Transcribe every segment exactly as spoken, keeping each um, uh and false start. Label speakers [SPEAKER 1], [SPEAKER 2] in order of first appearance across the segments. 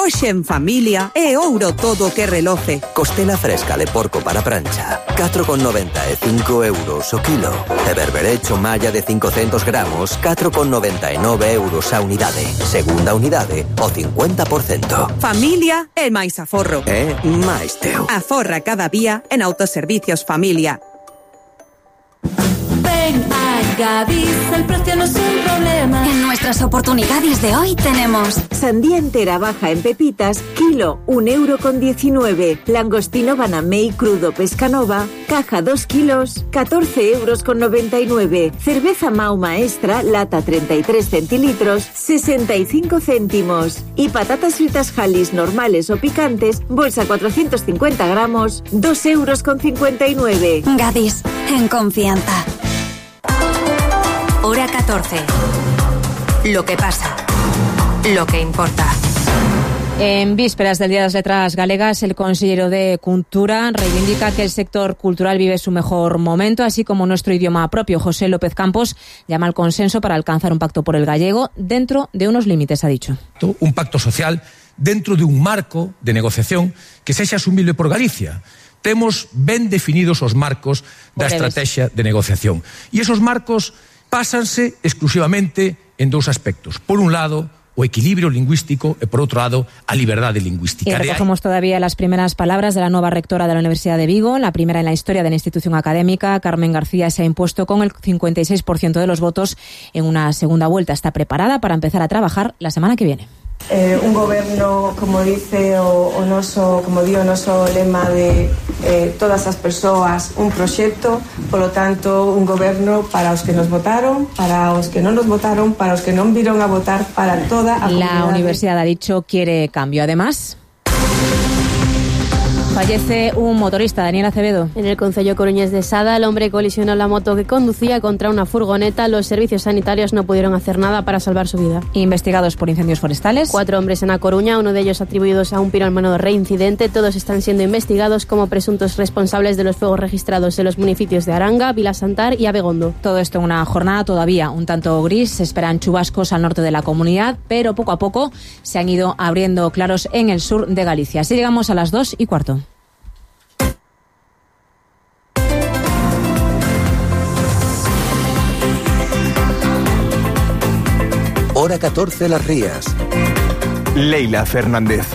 [SPEAKER 1] Hoxe en familia é ouro todo que reloce.
[SPEAKER 2] Costela fresca de porco para prancha, catro con noventa e cinco euros o kilo. E berberecho malla de cincocentos gramos, catro con noventa e nove euros a unidade. Segunda unidade, o cincuenta por cento.
[SPEAKER 1] Familia é máis aforro.
[SPEAKER 2] É máis teu.
[SPEAKER 1] Aforra cada día en Autoservicios Familia.
[SPEAKER 3] Ven a Gadis, el precio no es un problema.
[SPEAKER 4] En nuestras oportunidades de hoy tenemos
[SPEAKER 5] sandía entera baja en pepitas, kilo, un euro con diecinueve. Langostino Banamey crudo Pescanova, caja dos kilos, catorce euros con noventa y nueve. Cerveza Mau Maestra, lata treinta y tres centilitros, sesenta y cinco céntimos. Y patatas fritas Halis normales o picantes, bolsa cuatrocientos cincuenta gramos, dos euros con cincuenta y nueve.
[SPEAKER 4] Gadis, en confianza. Hora catorce. Lo que pasa. Lo que importa.
[SPEAKER 6] En vísperas del Día de las Letras Galegas, el consejero de Cultura reivindica que el sector cultural vive su mejor momento, así como nuestro idioma propio. José López Campos llama al consenso para alcanzar un pacto por el gallego dentro de unos límites, ha dicho.
[SPEAKER 7] Un pacto social dentro de un marco de negociación que sexa asumible por Galicia. Temos ben definidos os marcos da estrategia de negociación. E esos marcos pásanse exclusivamente en dous aspectos. Por un lado, o equilibrio lingüístico e, por outro lado, a liberdade lingüística.
[SPEAKER 6] Y recogemos todavía las primeras palabras de la nueva rectora de la Universidad de Vigo, la primera en la historia de la institución académica. Carmen García se ha impuesto con el cincuenta y seis por ciento de los votos en una segunda vuelta. Está preparada para empezar a trabajar la semana que viene.
[SPEAKER 8] Eh, un goberno, como dice o, o noso, como di o noso lema de eh, todas as persoas, un proxecto, polo tanto, un goberno para os que nos votaron, para os que non nos votaron, para os que non viron a votar, para toda a comunidade.
[SPEAKER 6] La universidad, ha dicho, quiere cambio. Además, fallece un motorista, Daniel Acevedo.
[SPEAKER 9] En el concello coruñés de Sada, el hombre colisionó la moto que conducía contra una furgoneta. Los servicios sanitarios no pudieron hacer nada para salvar su vida.
[SPEAKER 6] Investigados por incendios forestales.
[SPEAKER 9] Cuatro hombres en A Coruña, uno de ellos atribuidos a un pirómano reincidente. Todos están siendo investigados como presuntos responsables de los fuegos registrados en los municipios de Aranga, Vilasantar y Abegondo.
[SPEAKER 6] Todo esto en una jornada todavía un tanto gris. Se esperan chubascos al norte de la comunidad, pero poco a poco se han ido abriendo claros en el sur de Galicia. Así llegamos a las dos y cuarto.
[SPEAKER 2] Hora catorce, Las Rías.
[SPEAKER 10] Leila Fernández.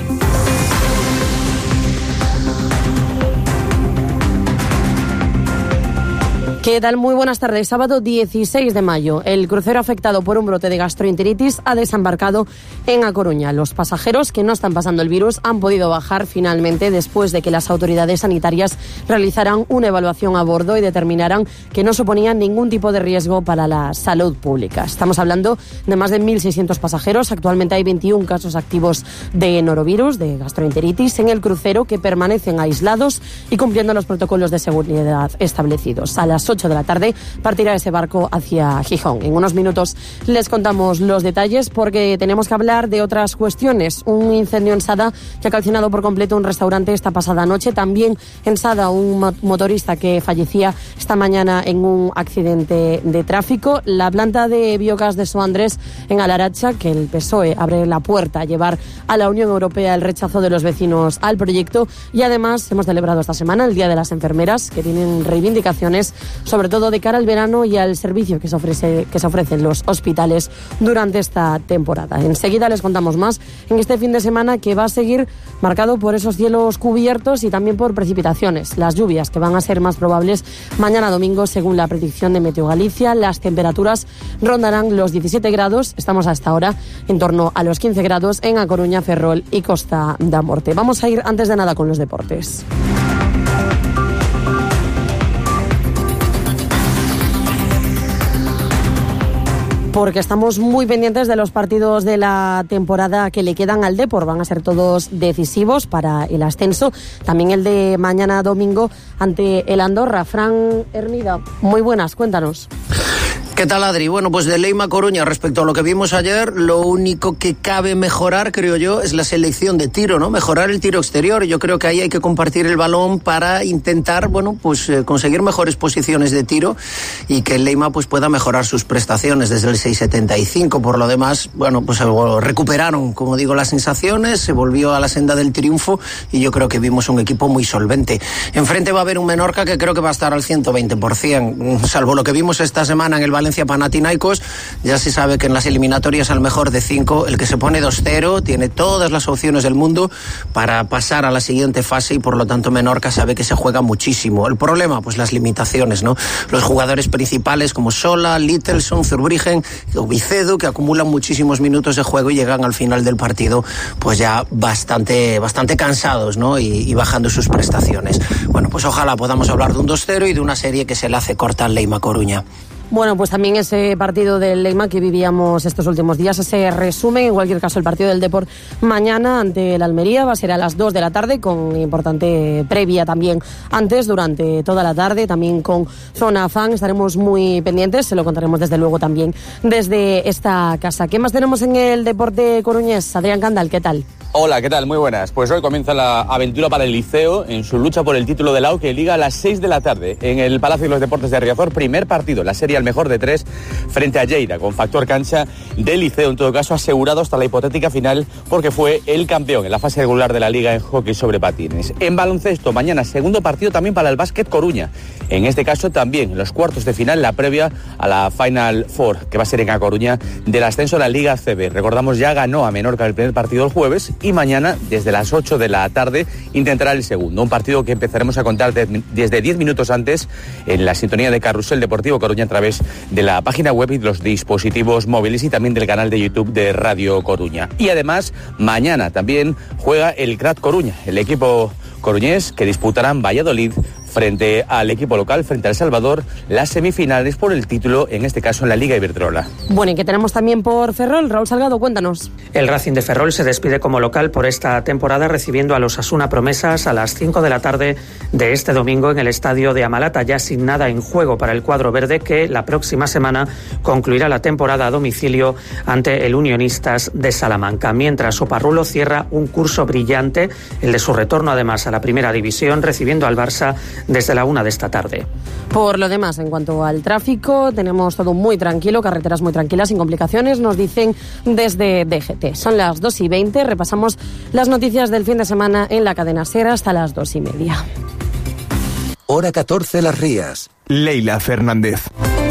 [SPEAKER 9] ¿Qué tal? Muy buenas tardes. Sábado dieciséis de mayo. El crucero afectado por un brote de gastroenteritis ha desembarcado en A Coruña. Los pasajeros que no están pasando el virus han podido bajar finalmente después de que las autoridades sanitarias realizaran una evaluación a bordo y determinaran que no suponían ningún tipo de riesgo para la salud pública. Estamos hablando de más de mil seiscientos pasajeros. Actualmente hay veintiún casos activos de norovirus, de gastroenteritis, en el crucero, que permanecen aislados y cumpliendo los protocolos de seguridad establecidos. A las ocho de la tarde partirá ese barco hacia Gijón. En unos minutos les contamos los detalles porque tenemos que hablar de otras cuestiones. Un incendio en Sada que ha calcinado por completo un restaurante esta pasada noche. También en Sada un motorista que fallecía esta mañana en un accidente de tráfico. La planta de biogás de So Andrés en Alaracha, que el P S O E abre la puerta a llevar a la Unión Europea el rechazo de los vecinos al proyecto. Y además hemos celebrado esta semana el Día de las Enfermeras, que tienen reivindicaciones sobre todo de cara al verano y al servicio que se ofrece que se ofrecen los hospitales durante esta temporada. Enseguida les contamos más en este fin de semana, que va a seguir marcado por esos cielos cubiertos y también por precipitaciones. Las lluvias que van a ser más probables mañana domingo, según la predicción de Meteo Galicia. Las temperaturas rondarán los diecisiete grados. Estamos hasta ahora en torno a los quince grados en A Coruña, Ferrol y Costa da Morte. Vamos a ir antes de nada con los deportes. Porque estamos muy pendientes de los partidos de la temporada que le quedan al Depor. Van a ser todos decisivos para el ascenso. También el de mañana domingo ante el Andorra. Fran Hermida, muy buenas, cuéntanos.
[SPEAKER 11] ¿Qué tal, Adri? Bueno, pues de Leima Coruña, respecto a lo que vimos ayer, lo único que cabe mejorar, creo yo, es la selección de tiro, ¿no? Mejorar el tiro exterior. Yo creo que ahí hay que compartir el balón para intentar, bueno, pues eh, conseguir mejores posiciones de tiro y que el Leima pues pueda mejorar sus prestaciones desde el seis setenta y cinco. Por lo demás, bueno, pues recuperaron, como digo, las sensaciones, se volvió a la senda del triunfo y yo creo que vimos un equipo muy solvente. Enfrente va a haber un Menorca que creo que va a estar al ciento veinte por ciento, salvo lo que vimos esta semana en el Valencia Panathinaikos. Ya se sabe que en las eliminatorias al mejor de cinco, el que se pone dos cero tiene todas las opciones del mundo para pasar a la siguiente fase y por lo tanto Menorca sabe que se juega muchísimo. El problema, pues las limitaciones, ¿no? Los jugadores principales como Sola, Littelson, Zurbriggen o Vicedo, que acumulan muchísimos minutos de juego y llegan al final del partido pues ya bastante, bastante cansados, ¿no? Y, y bajando sus prestaciones. Bueno, pues ojalá podamos hablar de un dos cero y de una serie que se le hace corta al Leima Coruña.
[SPEAKER 9] Bueno, pues también ese partido del Leima que vivíamos estos últimos días, ese resumen, en cualquier caso el partido del Depor mañana ante el Almería va a ser a las dos de la tarde con importante previa también antes, durante toda la tarde, también con Zona Fan, estaremos muy pendientes, se lo contaremos desde luego también desde esta casa. ¿Qué más tenemos en el deporte coruñés? Adrián Candal, ¿qué tal?
[SPEAKER 12] Hola, ¿qué tal? Muy buenas. Pues hoy comienza la aventura para el Liceo en su lucha por el título de la Auque Liga a las seis de la tarde en el Palacio de los Deportes de Riazor. Primer partido, la serie al mejor de tres frente a Lleida, con factor cancha del Liceo, en todo caso asegurado hasta la hipotética final porque fue el campeón en la fase regular de la Liga en hockey sobre patines. En baloncesto, mañana segundo partido también para el Básquet Coruña. En este caso también los cuartos de final, la previa a la Final Four, que va a ser en A Coruña, del ascenso a la Liga C B. Recordamos, ya ganó a Menorca el primer partido el jueves y mañana, desde las ocho de la tarde, intentará el segundo. Un partido que empezaremos a contar de, desde diez minutos antes en la sintonía de Carrusel Deportivo Coruña a través de la página web y de los dispositivos móviles y también del canal de YouTube de Radio Coruña. Y además, mañana también juega el C R A T Coruña, el equipo coruñés que disputarán Valladolid frente al equipo local, frente al Salvador, las semifinales por el título, en este caso en la Liga Iberdrola.
[SPEAKER 9] Bueno, y que tenemos también por Ferrol, Raúl Salgado, cuéntanos.
[SPEAKER 13] El Racing de Ferrol se despide como local por esta temporada, recibiendo a los Asuna Promesas a las cinco de la tarde de este domingo en el estadio de Amalata, ya sin nada en juego para el cuadro verde, que la próxima semana concluirá la temporada a domicilio ante el Unionistas de Salamanca. Mientras Oparrulo cierra un curso brillante, el de su retorno además a la primera división, recibiendo al Barça desde la una de esta tarde.
[SPEAKER 9] Por lo demás, en cuanto al tráfico, tenemos todo muy tranquilo, carreteras muy tranquilas, sin complicaciones, nos dicen desde D G T. Son las dos y veinte, repasamos las noticias del fin de semana en la cadena SER hasta las dos y media.
[SPEAKER 14] Hora catorce, Las Rías.
[SPEAKER 10] Leila Fernández.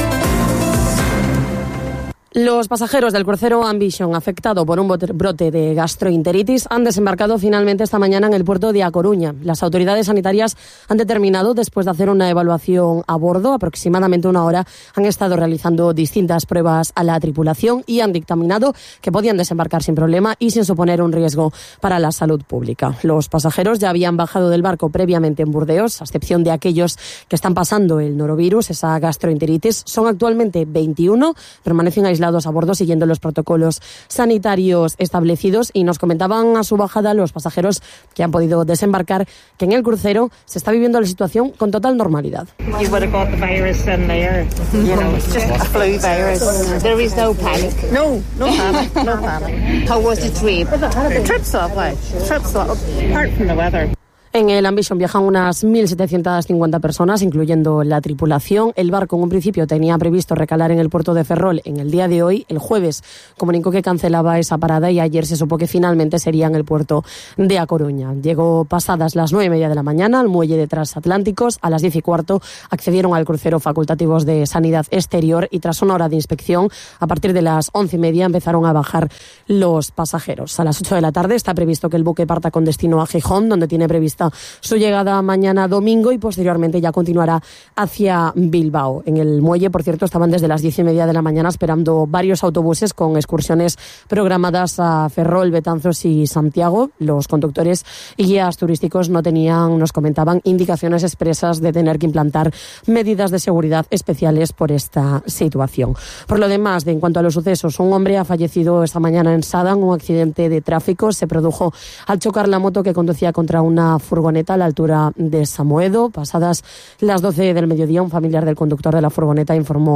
[SPEAKER 9] Los pasajeros del crucero Ambition, afectado por un brote de gastroenteritis, han desembarcado finalmente esta mañana en el puerto de A Coruña. Las autoridades sanitarias han determinado, después de hacer una evaluación a bordo, aproximadamente una hora, han estado realizando distintas pruebas a la tripulación y han dictaminado que podían desembarcar sin problema y sin suponer un riesgo para la salud pública. Los pasajeros ya habían bajado del barco previamente en Burdeos, a excepción de aquellos que están pasando el norovirus, esa gastroenteritis. Son actualmente veintiuno, permanecen aislados a bordo siguiendo los protocolos sanitarios establecidos y nos comentaban a su bajada los pasajeros que han podido desembarcar que en el crucero se está viviendo la situación con total normalidad.
[SPEAKER 15] You would have got the virus in there, you know, it's just a flu virus. There is no panic. No, no panic, no panic. How was the trip? The trip's lovely. The trip's lovely, apart from the weather.
[SPEAKER 9] En el Ambition viajan unas mil setecientas cincuenta personas, incluyendo la tripulación. El barco en un principio tenía previsto recalar en el puerto de Ferrol en el día de hoy. El jueves comunicó que cancelaba esa parada y ayer se supo que finalmente sería en el puerto de A Coruña. Llegó pasadas las nueve y media de la mañana al muelle de Transatlánticos. A las diez y cuarto accedieron al crucero facultativos de Sanidad Exterior y tras una hora de inspección, a partir de las once y media empezaron a bajar los pasajeros. A las ocho de la tarde está previsto que el buque parta con destino a Gijón, donde tiene prevista su llegada mañana domingo y posteriormente ya continuará hacia Bilbao. En el muelle, por cierto, estaban desde las diez y media de la mañana esperando varios autobuses con excursiones programadas a Ferrol, Betanzos y Santiago. Los conductores y guías turísticos no tenían, nos comentaban, indicaciones expresas de tener que implantar medidas de seguridad especiales por esta situación. Por lo demás, de en cuanto a los sucesos, un hombre ha fallecido esta mañana en Sadán. Un accidente de tráfico se produjo al chocar la moto que conducía contra una furgoneta a la altura de Samoedo. Pasadas las doce del mediodía, un familiar del conductor de la furgoneta informó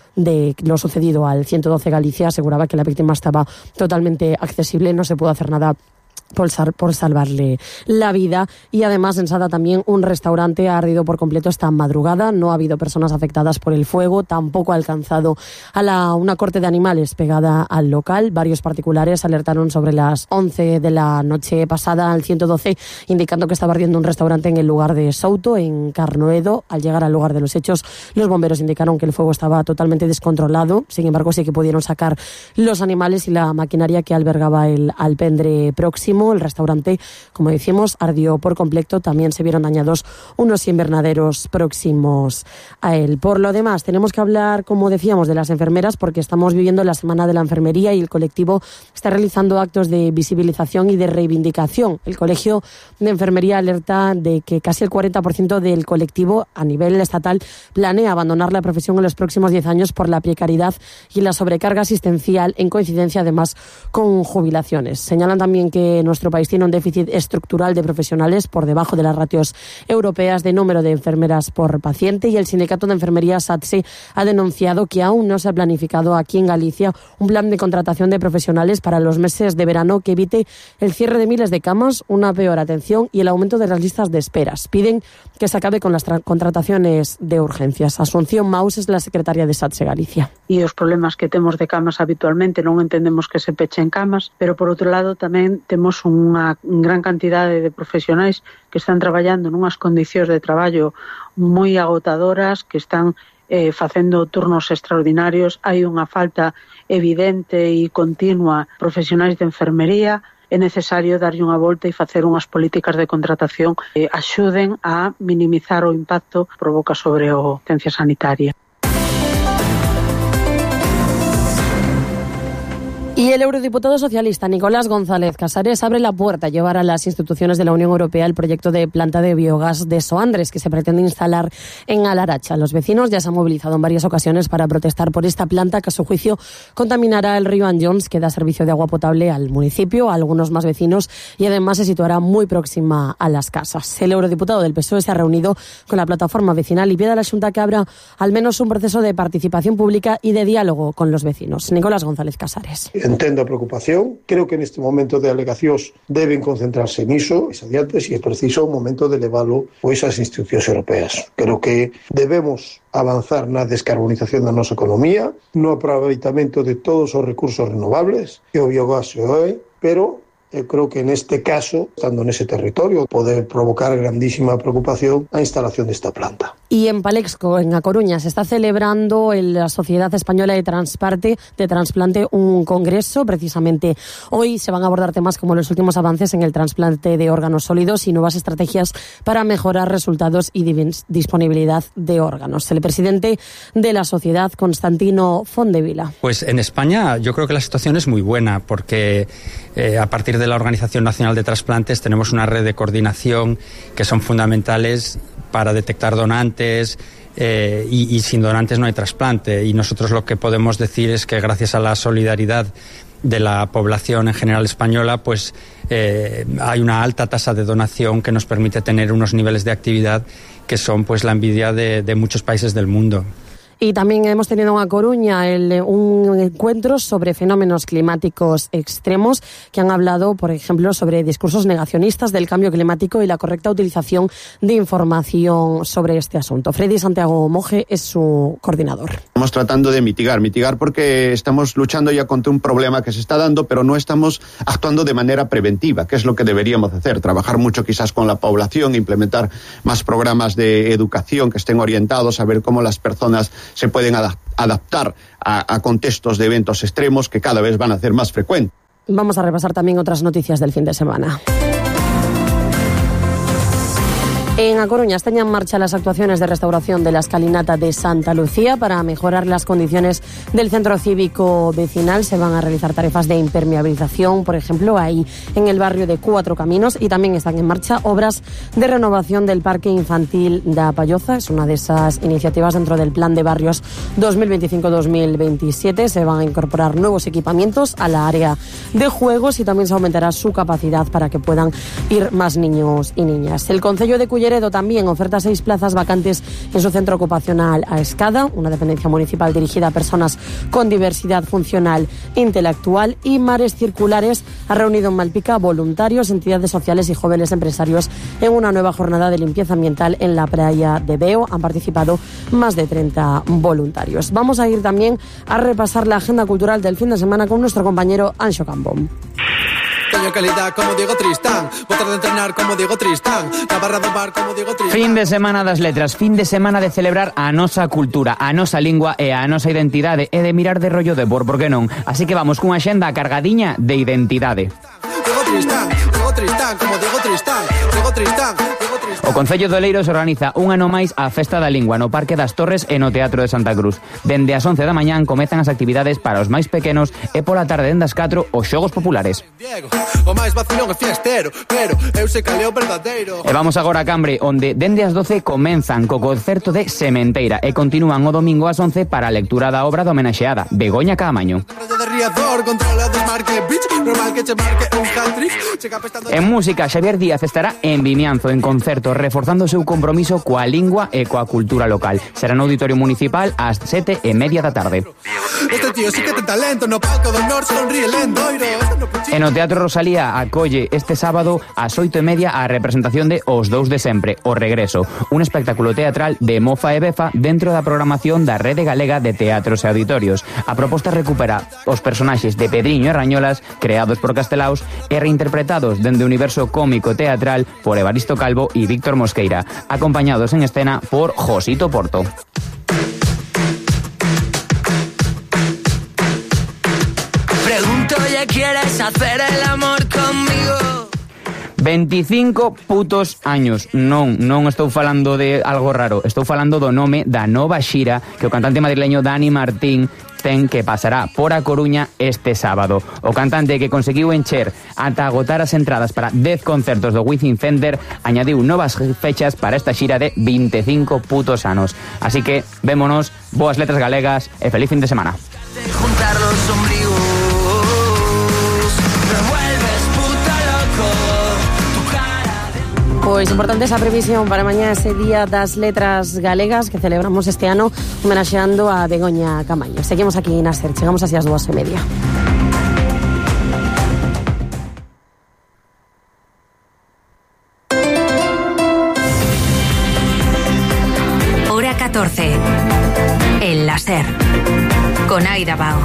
[SPEAKER 9] de lo sucedido al ciento doce Galicia. Aseguraba que la víctima estaba totalmente accesible, no se pudo hacer nada Por, sal, por salvarle la vida. Y además en Sada también un restaurante ha ardido por completo esta madrugada. No ha habido personas afectadas por el fuego, tampoco ha alcanzado a la, una corte de animales pegada al local. Varios particulares alertaron sobre las once de la noche pasada al ciento doce, indicando que estaba ardiendo un restaurante en el lugar de Souto, en Carnoedo. Al llegar al lugar de los hechos, los bomberos indicaron que el fuego estaba totalmente descontrolado. Sin embargo, sí que pudieron sacar los animales y la maquinaria que albergaba el alpendre próximo. El restaurante, como decimos, ardió por completo. También se vieron dañados unos invernaderos próximos a él. Por lo demás, tenemos que hablar, como decíamos, de las enfermeras, porque estamos viviendo la Semana de la Enfermería y el colectivo está realizando actos de visibilización y de reivindicación. El Colegio de Enfermería alerta de que casi el cuarenta por ciento del colectivo a nivel estatal planea abandonar la profesión en los próximos diez años por la precariedad y la sobrecarga asistencial, en coincidencia además con jubilaciones. Señalan también que nuestro país tiene un déficit estructural de profesionales por debajo de las ratios europeas de número de enfermeras por paciente, y el Sindicato de Enfermería SATSE ha denunciado que aún no se ha planificado aquí en Galicia un plan de contratación de profesionales para los meses de verano que evite el cierre de miles de camas, una peor atención y el aumento de las listas de esperas. Piden que se acabe con las contrataciones de urgencias. Asunción Maus es la secretaria de SATSE Galicia.
[SPEAKER 16] E os problemas que temos de camas habitualmente non entendemos que se pechen camas, pero por outro lado tamén temos unha gran cantidade de profesionais que están traballando nunhas condicións de traballo moi agotadoras, que están eh, facendo turnos extraordinarios. Hai unha falta evidente e continua de profesionais de enfermería. É necesario darlle unha volta e facer unhas políticas de contratación que axuden a minimizar o impacto que provoca sobre a asistencia sanitaria.
[SPEAKER 9] Y el eurodiputado socialista Nicolás González Casares abre la puerta a llevar a las instituciones de la Unión Europea el proyecto de planta de biogás de Soandres que se pretende instalar en Alaracha. Los vecinos ya se han movilizado en varias ocasiones para protestar por esta planta que a su juicio contaminará el río Anllóns, que da servicio de agua potable al municipio, a algunos más vecinos, y además se situará muy próxima a las casas. El eurodiputado del P S O E se ha reunido con la plataforma vecinal y pide a la Xunta que abra al menos un proceso de participación pública y de diálogo con los vecinos. Nicolás González Casares.
[SPEAKER 17] Entendo a preocupación, creo que neste momento de alegacións deben concentrarse niso, es adiante, se é preciso, o momento de leválo pois ás institucións europeas. Creo que debemos avanzar na descarbonización da nosa economía, no aproveitamento de todos os recursos renovables, e o biogás é, pero eu creo que neste caso, estando nese territorio, pode provocar grandísima preocupación a instalación desta planta.
[SPEAKER 9] Y en Palexco, en A Coruña, se está celebrando en la Sociedad Española de Transparte, de Transplante un congreso. Precisamente hoy se van a abordar temas como los últimos avances en el trasplante de órganos sólidos y nuevas estrategias para mejorar resultados y disponibilidad de órganos. El presidente de la sociedad, Constantino Fondevila.
[SPEAKER 18] Pues en España yo creo que la situación es muy buena porque eh, a partir de la Organización Nacional de Trasplantes tenemos una red de coordinación que son fundamentales para detectar donantes eh, y, y sin donantes no hay trasplante. Y nosotros lo que podemos decir es que gracias a la solidaridad de la población en general española, pues eh, hay una alta tasa de donación que nos permite tener unos niveles de actividad que son pues la envidia de, de muchos países del mundo.
[SPEAKER 9] Y también hemos tenido en A Coruña el, un encuentro sobre fenómenos climáticos extremos que han hablado, por ejemplo, sobre discursos negacionistas del cambio climático y la correcta utilización de información sobre este asunto. Freddy Santiago Moje es su coordinador.
[SPEAKER 19] Estamos tratando de mitigar, mitigar porque estamos luchando ya contra un problema que se está dando, pero no estamos actuando de manera preventiva, que es lo que deberíamos hacer. Trabajar mucho quizás con la población, implementar más programas de educación que estén orientados a ver cómo las personas se pueden adaptar a, a contextos de eventos extremos que cada vez van a ser más frecuentes.
[SPEAKER 9] Vamos a repasar también otras noticias del fin de semana. En A Coruña están en marcha las actuaciones de restauración de la escalinata de Santa Lucía para mejorar las condiciones del centro cívico vecinal. Se van a realizar tarifas de impermeabilización, por ejemplo, ahí en el barrio de Cuatro Caminos, y también están en marcha obras de renovación del Parque Infantil da Palloza. Es una de esas iniciativas dentro del Plan de Barrios dos mil veinticinco dos mil veintisiete. Se van a incorporar nuevos equipamientos a la área de juegos y también se aumentará su capacidad para que puedan ir más niños y niñas. El Concello de Cullera Culleredo también oferta seis plazas vacantes en su centro ocupacional A Escada, una dependencia municipal dirigida a personas con diversidad funcional e intelectual. Y Mares Circulares ha reunido en Malpica voluntarios, entidades sociales y jóvenes empresarios en una nueva jornada de limpieza ambiental en la playa de Veo. Han participado más de treinta voluntarios. Vamos a ir también a repasar la agenda cultural del fin de semana con nuestro compañero Anxo Cambón.
[SPEAKER 20] Teño calidad como Diego Tristán, botar de entrenar como Diego Tristán, na barra do bar como Diego Tristán.
[SPEAKER 21] Fin de semana das letras, fin de semana de celebrar a nosa cultura, a nosa lingua e a nosa identidade e de mirar de rollo de por, por que non? Así que vamos cunha xenda cargadiña de identidade.
[SPEAKER 20] Diego Tristán, Diego Tristán como Diego Tristán, Diego Tristán.
[SPEAKER 21] O Concello de Oleiros organiza un ano máis a Festa da Lingua no Parque das Torres e no Teatro de Santa Cruz. Dende as once da mañán comezan as actividades para os máis pequenos e pola tarde dende as catro os xogos populares.
[SPEAKER 20] Diego, o máis vacilón é fiestero, pero eu sei que é o verdadeiro.
[SPEAKER 21] E vamos agora a Cambre, onde dende as doce comenzan co concerto de Sementeira e continúan o domingo ás once para a lectura da obra do homenaxeada Begoña Caamaño. En música, Xavier Díaz estará en Vimianzo en concerto, reforzando o seu compromiso coa lingua e coa cultura local. Será no Auditorio Municipal ás sete e media da tarde.
[SPEAKER 20] Este tío sí que ten talento, no palco do norte sonríe lendoiro.
[SPEAKER 21] E no Teatro Rosalía acolle este sábado ás oito e media a representación de Os Dous de Sempre, O Regreso, un espectáculo teatral de mofa e befa dentro da programación da Rede Galega de Teatros e Auditorios. A proposta recupera os personaxes de Pedriño e Rañolas, creados por Castelaos e reinterpretados dende o universo cómico teatral por Evaristo Calvo e Víctor Mosqueira, acompañados en escena por Josito Porto.
[SPEAKER 22] Pregunto, ¿ya quieres hacer el amor conmigo?
[SPEAKER 21] veinticinco putos años. Non, non estou falando de algo raro, estou falando do nome da nova xira que o cantante madrileño Dani Martín ten, que pasará por A Coruña este sábado. O cantante, que conseguiu encher ata agotar as entradas para dez concertos do Wizzing Center, añadiu novas fechas para esta xira de veinticinco putos anos. Así que, vémonos, boas letras galegas e feliz fin de semana.
[SPEAKER 22] Juntar los ombligos, me vuelves puto loco.
[SPEAKER 9] Pois importante esa previsión para mañá, ese Día das Letras Galegas que celebramos este ano homenaxeando a Begoña Caamaño. Seguimos aquí na SER, chegamos así ás dúas e media.
[SPEAKER 4] Hora catorce. En la SER. Con Aida Bao.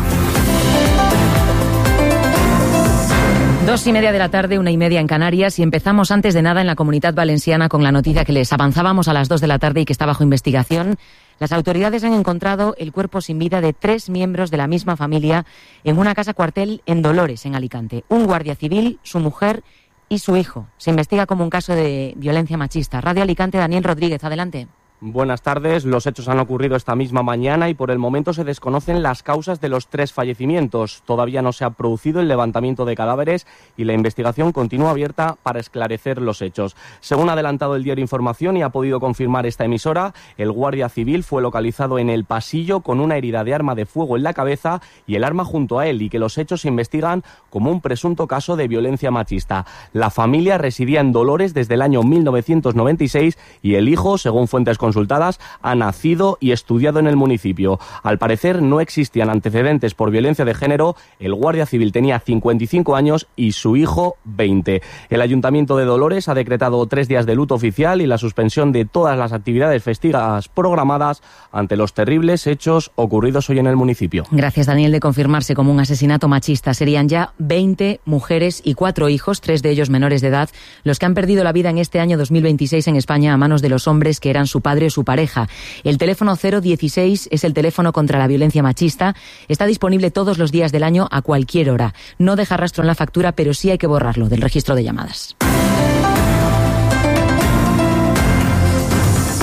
[SPEAKER 23] Dos y media de la tarde, una y media en Canarias, y empezamos antes de nada en la Comunidad Valenciana con la noticia que les avanzábamos a las dos de la tarde y que está bajo investigación. Las autoridades han encontrado el cuerpo sin vida de tres miembros de la misma familia en una casa cuartel en Dolores, en Alicante. Un guardia civil, su mujer y su hijo. Se investiga como un caso de violencia machista. Radio Alicante, Daniel Rodríguez, adelante.
[SPEAKER 24] Buenas tardes. Los hechos han ocurrido esta misma mañana y por el momento se desconocen las causas de los tres fallecimientos. Todavía no se ha producido el levantamiento de cadáveres y la investigación continúa abierta para esclarecer los hechos. Según ha adelantado el diario Información y ha podido confirmar esta emisora, el guardia civil fue localizado en el pasillo con una herida de arma de fuego en la cabeza y el arma junto a él, y que los hechos se investigan como un presunto caso de violencia machista. La familia residía en Dolores desde el año mil novecientos noventa y seis y el hijo, según fuentes consultadas, ha nacido y estudiado en el municipio. Al parecer no existían antecedentes por violencia de género. El guardia civil tenía cincuenta y cinco años y su hijo veinte. El Ayuntamiento de Dolores ha decretado tres días de luto oficial y la suspensión de todas las actividades festivas programadas ante los terribles hechos ocurridos hoy en el municipio.
[SPEAKER 23] Gracias, Daniel. De confirmarse como un asesinato machista, serían ya veinte mujeres y cuatro hijos, tres de ellos menores de edad, los que han perdido la vida en este año dos mil veintiséis en España a manos de los hombres que eran su padre o su pareja. El teléfono cero dieciséis es el teléfono contra la violencia machista. Está disponible todos los días del año a cualquier hora. No deja rastro en la factura, pero sí hay que borrarlo del registro de llamadas.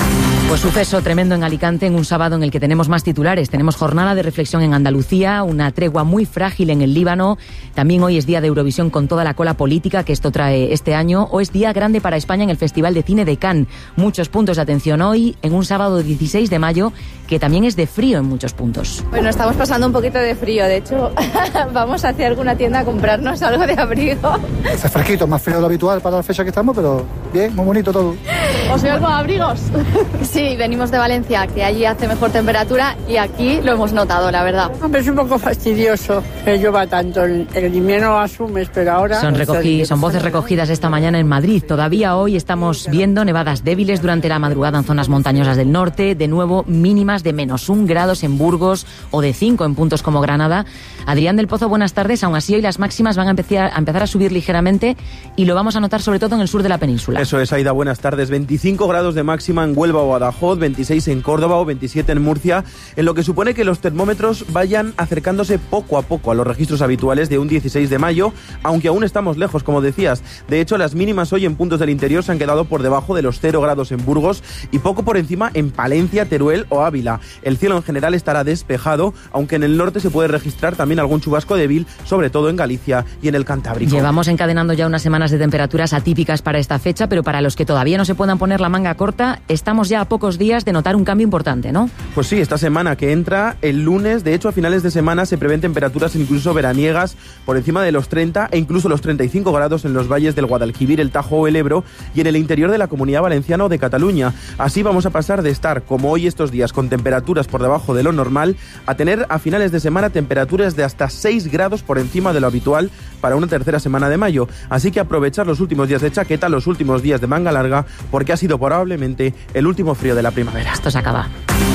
[SPEAKER 23] Pues suceso tremendo en Alicante en un sábado en el que tenemos más titulares. Tenemos jornada de reflexión en Andalucía, una tregua muy frágil en el Líbano. También hoy es día de Eurovisión con toda la cola política que esto trae este año. O es día grande para España en el Festival de Cine de Cannes. Muchos puntos de atención hoy en un sábado dieciséis de mayo que también es de frío en muchos puntos.
[SPEAKER 1] Bueno, estamos pasando un poquito de frío. De hecho, vamos hacia alguna tienda a comprarnos algo de abrigo.
[SPEAKER 3] Hace fresquito, más frío de lo habitual para la fecha que estamos, pero bien, muy bonito todo.
[SPEAKER 1] ¿Os veo con abrigos? Sí, venimos de Valencia, que allí hace mejor temperatura y aquí lo hemos notado, la verdad.
[SPEAKER 5] Hombre, es un poco fastidioso que llueva tanto. El, el invierno asumes, pero ahora...
[SPEAKER 23] Son, recogí, son voces recogidas esta mañana en Madrid. Todavía hoy estamos viendo nevadas débiles durante la madrugada en zonas montañosas del norte. De nuevo, mínimas de menos un grados en Burgos o de cinco en puntos como Granada. Adrián del Pozo, buenas tardes. Aún así, hoy las máximas van a empezar, a empezar a subir ligeramente y lo vamos a notar sobre todo en el sur de la península.
[SPEAKER 7] Eso es, Aida, buenas tardes. veinticinco grados de máxima en Huelva o Badajoz, veintiséis en Córdoba o veintisiete en Murcia, en lo que supone que los termómetros vayan acercándose poco a poco a los registros habituales de un dieciséis de mayo, aunque aún estamos lejos, como decías. De hecho, las mínimas hoy en puntos del interior se han quedado por debajo de los cero grados en Burgos y poco por encima en Palencia, Teruel o Ávila. El cielo en general estará despejado, aunque en el norte se puede registrar también algún chubasco débil, sobre todo en Galicia y en el Cantábrico.
[SPEAKER 23] Llevamos encadenando ya unas semanas de temperaturas atípicas para esta fecha, pero para los que todavía no se puedan poner la manga corta, estamos ya a pocos días de notar un cambio importante, ¿no?
[SPEAKER 7] Pues sí, esta semana que entra, el lunes, de hecho a finales de semana se prevén temperaturas incluso veraniegas por encima de los treinta e incluso los treinta y cinco grados en los valles del Guadalquivir, el Tajo o el Ebro y en el interior de la Comunidad Valenciana o de Cataluña. Así vamos a pasar de estar, como hoy estos días, con temperaturas por debajo de lo normal, a tener a finales de semana temperaturas de hasta seis grados por encima de lo habitual para una tercera semana de mayo. Así que aprovechar los últimos días de chaqueta, los últimos días de manga larga, porque ha sido probablemente el último frío de la primavera.
[SPEAKER 23] Esto se acaba.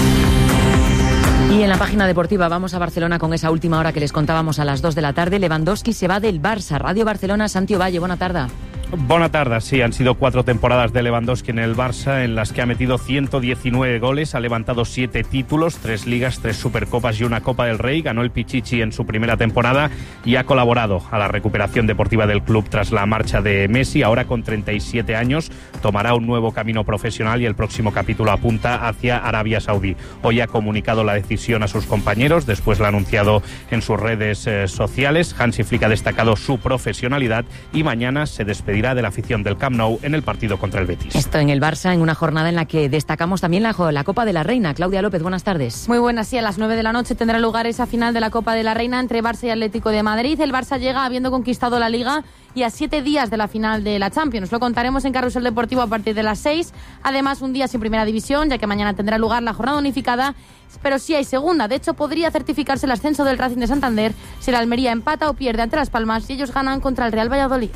[SPEAKER 23] Y en la página deportiva vamos a Barcelona con esa última hora que les contábamos a las dos de la tarde. Lewandowski se va del Barça. Radio Barcelona, Santi Ovalle, buena tarde.
[SPEAKER 25] Buena tarde, sí, han sido cuatro temporadas de Lewandowski en el Barça en las que ha metido ciento diecinueve goles, ha levantado siete títulos, tres ligas, tres supercopas y una Copa del Rey, ganó el Pichichi en su primera temporada y ha colaborado a la recuperación deportiva del club tras la marcha de Messi. Ahora con treinta y siete años tomará un nuevo camino profesional y el próximo capítulo apunta hacia Arabia Saudí. Hoy ha comunicado la decisión a sus compañeros, después la ha anunciado en sus redes eh, sociales. Hansi Flick ha destacado su profesionalidad y mañana se despedirá de la afición del Camp Nou en el partido contra el Betis.
[SPEAKER 23] Esto en el Barça, en una jornada en la que destacamos también la, la Copa de la Reina. Claudia López, buenas tardes.
[SPEAKER 26] Muy buenas, sí, a las nueve de la noche tendrá lugar esa final de la Copa de la Reina entre Barça y Atlético de Madrid. El Barça llega habiendo conquistado la Liga y a siete días de la final de la Champions. Lo contaremos en Carrusel Deportivo a partir de las seis. Además, un día sin Primera División, ya que mañana tendrá lugar la jornada unificada, pero sí hay segunda. De hecho, podría certificarse el ascenso del Racing de Santander si la Almería empata o pierde ante Las Palmas y ellos ganan contra el Real Valladolid.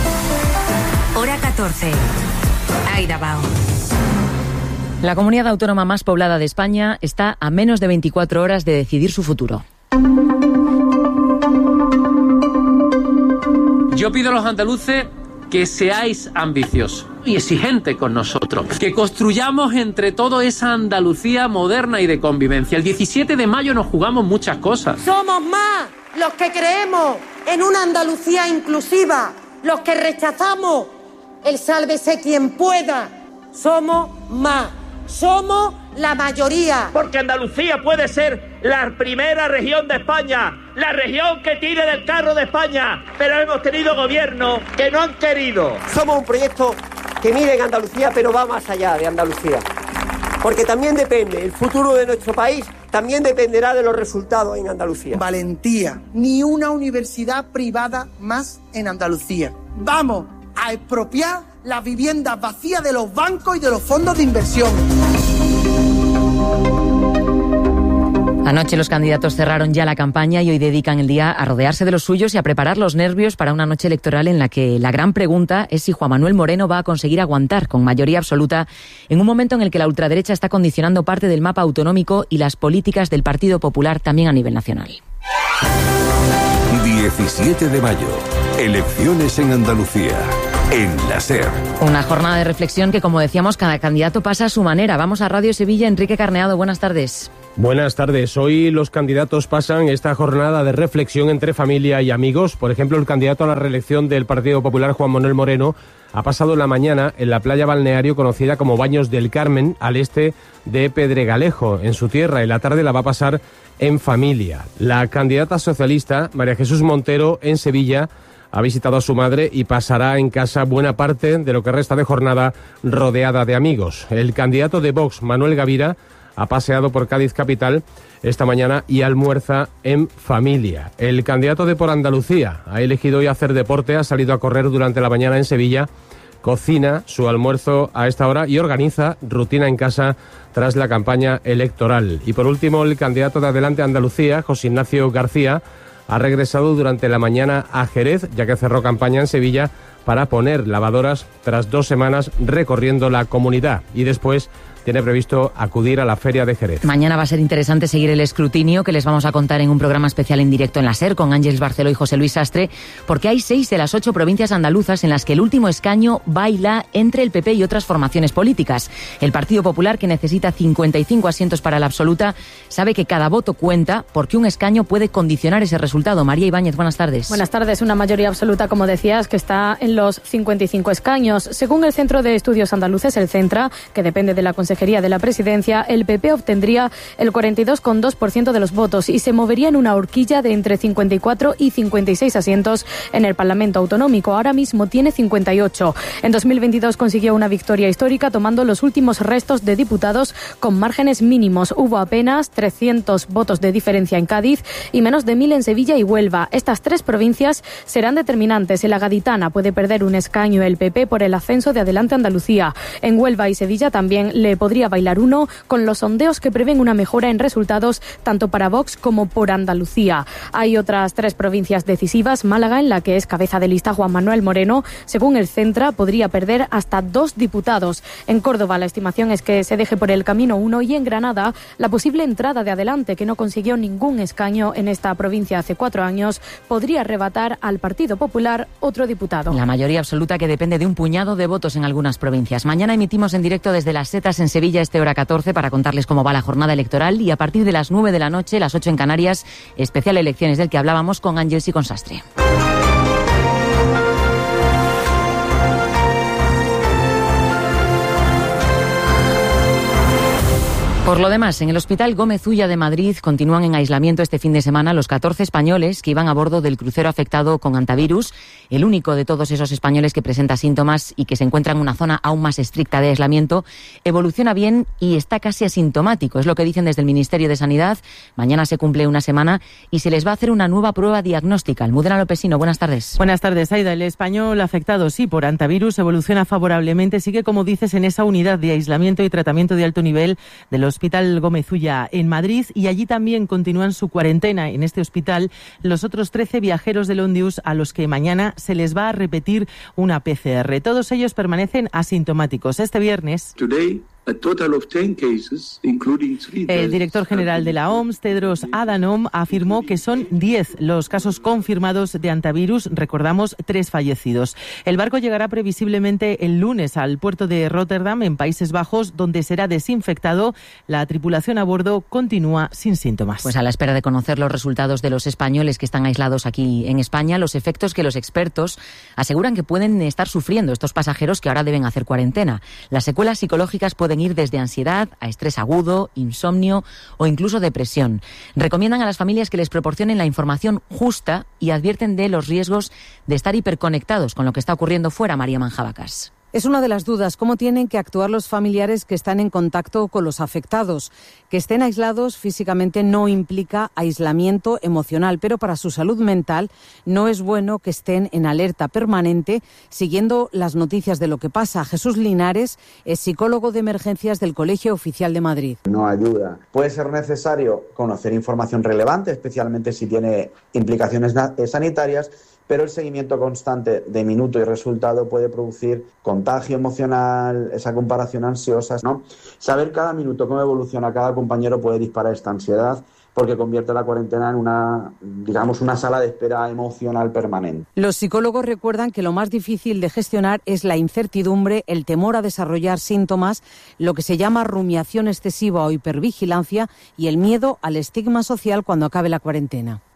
[SPEAKER 4] Hora catorce. Aida Bao.
[SPEAKER 23] La comunidad autónoma más poblada de España está a menos de veinticuatro horas de decidir su futuro.
[SPEAKER 27] Yo pido a los andaluces que seáis ambiciosos y exigentes con nosotros, que construyamos entre todos esa Andalucía moderna y de convivencia. El diecisiete de mayo nos jugamos muchas cosas.
[SPEAKER 28] Somos más los que creemos en una Andalucía inclusiva, los que rechazamos el sálvese quien pueda. Somos más, somos la mayoría.
[SPEAKER 29] Porque Andalucía puede ser la primera región de España, la región que tire del carro de España, pero hemos tenido gobiernos que no han querido.
[SPEAKER 30] Somos un proyecto que mide en Andalucía, pero va más allá de Andalucía. Porque también depende, el futuro de nuestro país también dependerá de los resultados en Andalucía.
[SPEAKER 31] Valentía, ni una universidad privada más en Andalucía. Vamos a expropiar las viviendas vacías de los bancos y de los fondos de inversión.
[SPEAKER 23] Anoche los candidatos cerraron ya la campaña y hoy dedican el día a rodearse de los suyos y a preparar los nervios para una noche electoral en la que la gran pregunta es si Juan Manuel Moreno va a conseguir aguantar con mayoría absoluta en un momento en el que la ultraderecha está condicionando parte del mapa autonómico y las políticas del Partido Popular también a nivel nacional.
[SPEAKER 14] diecisiete de mayo. Elecciones en Andalucía. En la SER.
[SPEAKER 23] Una jornada de reflexión que, como decíamos, cada candidato pasa a su manera. Vamos a Radio Sevilla. Enrique Carneado, buenas tardes.
[SPEAKER 2] Buenas tardes. Hoy los candidatos pasan esta jornada de reflexión entre familia y amigos. Por ejemplo, el candidato a la reelección del Partido Popular, Juan Manuel Moreno, ha pasado la mañana en la playa balneario conocida como Baños del Carmen, al este de Pedregalejo, en su tierra, y la tarde la va a pasar en familia. La candidata socialista, María Jesús Montero, en Sevilla, ha visitado a su madre y pasará en casa buena parte de lo que resta de jornada rodeada de amigos. El candidato de Vox, Manuel Gavira, ha paseado por Cádiz capital esta mañana y almuerza en familia. El candidato de Por Andalucía ha elegido hoy hacer deporte, ha salido a correr durante la mañana en Sevilla, cocina su almuerzo a esta hora y organiza rutina en casa tras la campaña electoral. Y por último, el candidato de Adelante Andalucía, José Ignacio García, ha regresado durante la mañana a Jerez, ya que cerró campaña en Sevilla, para poner lavadoras tras dos semanas recorriendo la comunidad. Y después tiene previsto acudir a la Feria de Jerez.
[SPEAKER 23] Mañana va a ser interesante seguir el escrutinio que les vamos a contar en un programa especial en directo en la SER con Ángeles Barceló y José Luis Sastre, porque hay seis de las ocho provincias andaluzas en las que el último escaño baila entre el P P y otras formaciones políticas. El Partido Popular, que necesita cincuenta y cinco asientos para la absoluta, sabe que cada voto cuenta porque un escaño puede condicionar ese resultado. María Ibáñez, buenas tardes.
[SPEAKER 6] Buenas tardes. Una mayoría absoluta, como decías, que está en los cincuenta y cinco escaños. Según el Centro de Estudios Andaluces, el CENTRA, que depende de la Consejería de la Presidencia, el P P obtendría el cuarenta y dos coma dos por ciento de los votos y se movería en una horquilla de entre cincuenta y cuatro y cincuenta y seis asientos en el Parlamento Autonómico. Ahora mismo tiene cincuenta y ocho. En dos mil veintidós consiguió una victoria histórica tomando los últimos restos de diputados con márgenes mínimos. Hubo apenas trescientos votos de diferencia en Cádiz y menos de mil en Sevilla y Huelva. Estas tres provincias serán determinantes. En la Gaditana puede perder un escaño el P P por el ascenso de Adelante Andalucía. En Huelva y Sevilla también le podría bailar uno, con los sondeos que prevén una mejora en resultados tanto para Vox como por Andalucía. Hay otras tres provincias decisivas. Málaga, en la que es cabeza de lista Juan Manuel Moreno, según el Centra, podría perder hasta dos diputados. En Córdoba la estimación es que se deje por el camino uno, y en Granada la posible entrada de Adelante, que no consiguió ningún escaño en esta provincia hace cuatro años, podría arrebatar al Partido Popular otro diputado.
[SPEAKER 23] La mayoría absoluta, que depende de un puñado de votos en algunas provincias. Mañana emitimos en directo desde Las Setas en Sevilla este hora catorce para contarles cómo va la jornada electoral, y a partir de las nueve de la noche, las ocho en Canarias, especial elecciones del que hablábamos con Ángeles y con Sastre. Por lo demás, en el Hospital Gómez Ulla de Madrid continúan en aislamiento este fin de semana los catorce españoles que iban a bordo del crucero afectado con hantavirus, el único de todos esos españoles que presenta síntomas y que se encuentra en una zona aún más estricta de aislamiento. Evoluciona bien y está casi asintomático, es lo que dicen desde el Ministerio de Sanidad. Mañana se cumple una semana y se les va a hacer una nueva prueba diagnóstica. Almudena Lopesino, buenas tardes.
[SPEAKER 8] Buenas tardes, Aida. El español afectado, sí, por hantavirus evoluciona favorablemente. Sigue, como dices, en esa unidad de aislamiento y tratamiento de alto nivel de los Hospital Gómez Ulla en Madrid, y allí también continúan su cuarentena en este hospital los otros trece viajeros del Ondius, a los que mañana se les va a repetir una P C R. Todos ellos permanecen asintomáticos. Este viernes,
[SPEAKER 10] Today, a total of ten cases, including three
[SPEAKER 8] el director general de la O M S, Tedros Adhanom, afirmó que son diez los casos confirmados de hantavirus. Recordamos, tres fallecidos. El barco llegará previsiblemente el lunes al puerto de Rotterdam, en Países Bajos, donde será desinfectado. La tripulación a bordo continúa sin síntomas.
[SPEAKER 23] Pues a la espera de conocer los resultados de los españoles que están aislados aquí en España, los efectos que los expertos aseguran que pueden estar sufriendo estos pasajeros que ahora deben hacer cuarentena. Las secuelas psicológicas pueden ir desde ansiedad a estrés agudo, insomnio o incluso depresión. Recomiendan a las familias que les proporcionen la información justa y advierten de los riesgos de estar hiperconectados con lo que está ocurriendo fuera. María Manjabacas.
[SPEAKER 11] Es una de las dudas, cómo tienen que actuar los familiares que están en contacto con los afectados. Que estén aislados físicamente no implica aislamiento emocional, pero para su salud mental no es bueno que estén en alerta permanente siguiendo las noticias de lo que pasa. Jesús Linares es psicólogo de emergencias del Colegio Oficial de Madrid.
[SPEAKER 12] No ayuda. Puede ser necesario conocer información relevante, especialmente si tiene implicaciones sanitarias, pero el seguimiento constante de minuto y resultado puede producir contagio emocional, esa comparación ansiosa, ¿no? Saber cada minuto cómo evoluciona cada compañero puede disparar esta ansiedad, porque convierte la cuarentena en una, digamos, una sala de espera emocional permanente.
[SPEAKER 11] Los psicólogos recuerdan que lo más difícil de gestionar es la incertidumbre, el temor a desarrollar síntomas, lo que se llama rumiación excesiva o hipervigilancia y el miedo al estigma social cuando acabe la cuarentena.